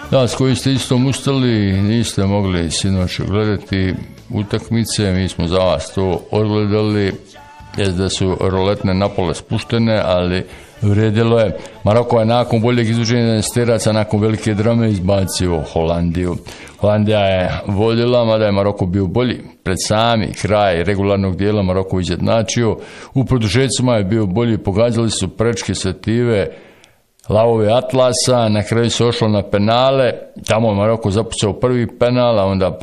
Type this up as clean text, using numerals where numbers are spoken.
Nas koji ste istom ustali, niste mogli sinoć gledati utakmice, mi smo za vas to odgledali, da su roletne napole spuštene, ali vredilo je. Maroko je nakon boljeg izvođenja steraca, nakon velike drame izbacio Holandiju. Holandija je vodila, mada je Maroko bio bolji. Pred sami kraj regularnog dijela Maroko izjednačio. U produžecima je bio bolji, pogađali su prečke sative, lavove Atlasa, na kraju se ošlo na penale, tamo je Maroko zapucao prvi penal, a onda